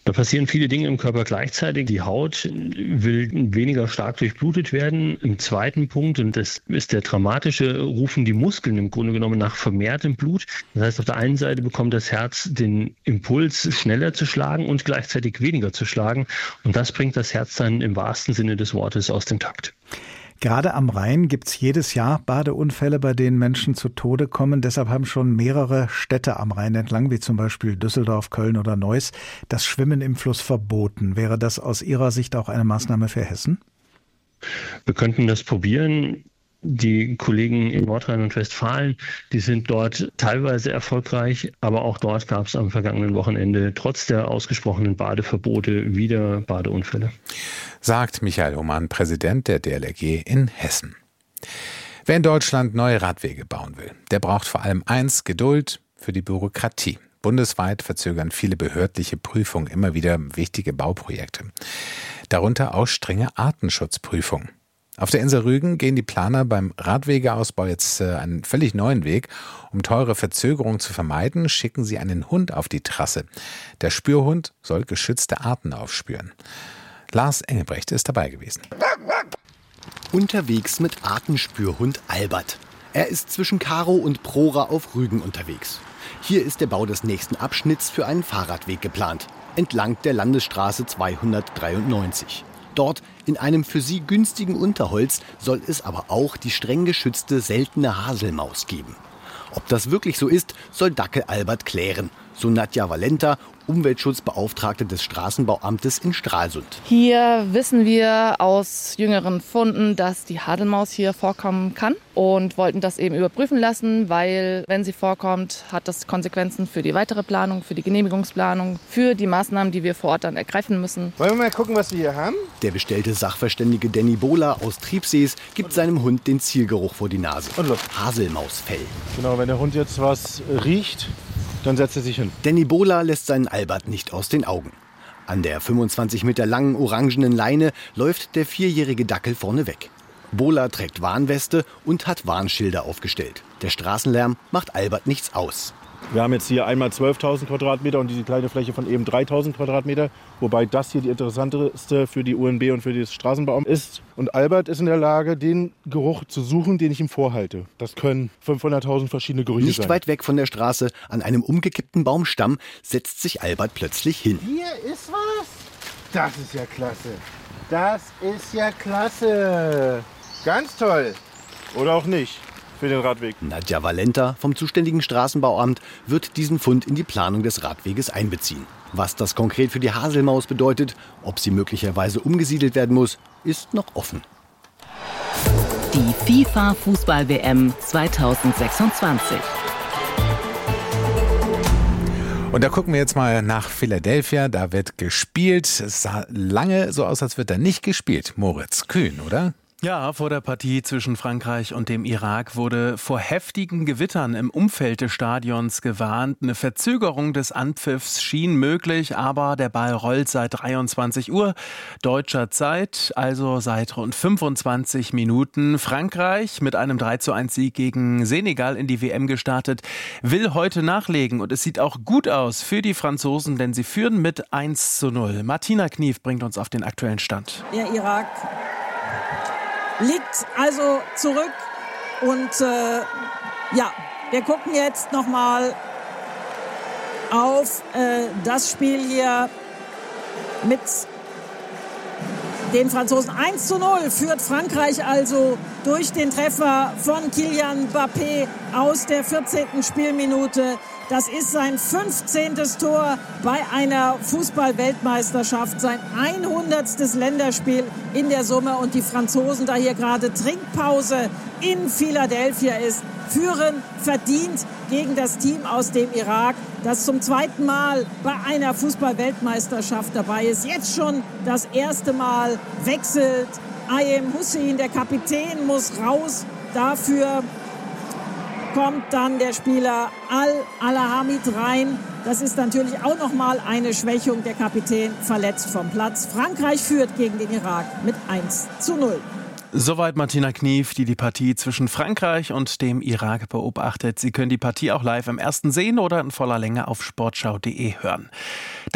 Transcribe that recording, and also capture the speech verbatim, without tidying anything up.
Da passieren viele Dinge im Körper gleichzeitig. Die Haut will weniger stark durchblutet werden. Im zweiten Punkt, und das ist der dramatische, rufen die Muskeln im Grunde genommen nach vermehrtem Blut. Das heißt, auf der einen Seite bekommt das Herz den Impuls, schneller zu schlagen und gleichzeitig weniger zu schlagen. Und das bringt das Herz dann im wahrsten Sinne des Wortes aus dem Takt. Gerade am Rhein gibt es jedes Jahr Badeunfälle, bei denen Menschen zu Tode kommen. Deshalb haben schon mehrere Städte am Rhein entlang, wie zum Beispiel Düsseldorf, Köln oder Neuss, das Schwimmen im Fluss verboten. Wäre das aus Ihrer Sicht auch eine Maßnahme für Hessen? Wir könnten das probieren. Die Kollegen in Nordrhein und Westfalen, die sind dort teilweise erfolgreich, aber auch dort gab es am vergangenen Wochenende trotz der ausgesprochenen Badeverbote wieder Badeunfälle. Sagt Michael Hohmann, Präsident der D L R G in Hessen. Wer in Deutschland neue Radwege bauen will, der braucht vor allem eins: Geduld für die Bürokratie. Bundesweit verzögern viele behördliche Prüfungen immer wieder wichtige Bauprojekte. Darunter auch strenge Artenschutzprüfungen. Auf der Insel Rügen gehen die Planer beim Radwegeausbau jetzt äh, einen völlig neuen Weg. Um teure Verzögerungen zu vermeiden, schicken sie einen Hund auf die Trasse. Der Spürhund soll geschützte Arten aufspüren. Lars Engelbrecht ist dabei gewesen. Unterwegs mit Artenspürhund Albert. Er ist zwischen Karow und Prora auf Rügen unterwegs. Hier ist der Bau des nächsten Abschnitts für einen Fahrradweg geplant, entlang der Landesstraße zweihundertdreiundneunzig. Dort, in einem für sie günstigen Unterholz, soll es aber auch die streng geschützte seltene Haselmaus geben. Ob das wirklich so ist, soll Dackel Albert klären. So Nadja Valenta, Umweltschutzbeauftragte des Straßenbauamtes in Stralsund. Hier wissen wir aus jüngeren Funden, dass die Haselmaus hier vorkommen kann und wollten das eben überprüfen lassen, weil wenn sie vorkommt, hat das Konsequenzen für die weitere Planung, für die Genehmigungsplanung, für die Maßnahmen, die wir vor Ort dann ergreifen müssen. Wollen wir mal gucken, was wir hier haben? Der bestellte Sachverständige Danny Bohler aus Triebsees gibt seinem Hund den Zielgeruch vor die Nase. Und los. Haselmausfell. Genau, wenn der Hund jetzt was riecht, dann setzt er sich hin. Danny Bohler lässt seinen Albert nicht aus den Augen. An der fünfundzwanzig Meter langen orangenen Leine läuft der vierjährige Dackel vorne weg. Bohler trägt Warnweste und hat Warnschilder aufgestellt. Der Straßenlärm macht Albert nichts aus. Wir haben jetzt hier einmal zwölftausend Quadratmeter und diese kleine Fläche von eben dreitausend Quadratmeter. Wobei das hier die interessanteste für die U N B und für das Straßenbau ist. Und Albert ist in der Lage, den Geruch zu suchen, den ich ihm vorhalte. Das können fünfhunderttausend verschiedene Gerüche Nicht sein. Nicht weit weg von der Straße, an einem umgekippten Baumstamm, setzt sich Albert plötzlich hin. Hier ist was. Das ist ja klasse. Das ist ja klasse. Ganz toll. Oder auch nicht. Für den Radweg. Nadja Valenta vom zuständigen Straßenbauamt wird diesen Fund in die Planung des Radweges einbeziehen. Was das konkret für die Haselmaus bedeutet, ob sie möglicherweise umgesiedelt werden muss, ist noch offen. Die FIFA-Fußball-W M zweitausendsechsundzwanzig. Und da gucken wir jetzt mal nach Philadelphia. Da wird gespielt. Es sah lange so aus, als wird da nicht gespielt. Moritz, kühn, oder? Ja, vor der Partie zwischen Frankreich und dem Irak wurde vor heftigen Gewittern im Umfeld des Stadions gewarnt. Eine Verzögerung des Anpfiffs schien möglich, aber der Ball rollt seit dreiundzwanzig Uhr deutscher Zeit, also seit rund fünfundzwanzig Minuten. Frankreich mit einem drei zu eins Sieg gegen Senegal in die W M gestartet, will heute nachlegen und es sieht auch gut aus für die Franzosen, denn sie führen mit eins zu null. Martina Knief bringt uns auf den aktuellen Stand. Der Irak liegt also zurück und äh, ja, wir gucken jetzt nochmal auf äh, das Spiel hier mit den Franzosen. eins zu null führt Frankreich also durch den Treffer von Kylian Mbappé aus der vierzehnten Spielminute. Das ist sein fünfzehntes Tor bei einer Fußball-Weltmeisterschaft, sein hundertstes Länderspiel in der Summe. Und die Franzosen, da hier gerade Trinkpause in Philadelphia ist, führen verdient gegen das Team aus dem Irak, das zum zweiten Mal bei einer Fußball-Weltmeisterschaft dabei ist. Jetzt schon das erste Mal wechselt Ayem Hussein, der Kapitän, muss raus. Dafür kommt dann der Spieler Al-Alahamid rein. Das ist natürlich auch nochmal eine Schwächung. Der Kapitän verletzt vom Platz. Frankreich führt gegen den Irak mit eins zu null. Soweit Martina Knief, die die Partie zwischen Frankreich und dem Irak beobachtet. Sie können die Partie auch live im Ersten sehen oder in voller Länge auf sportschau punkt de hören.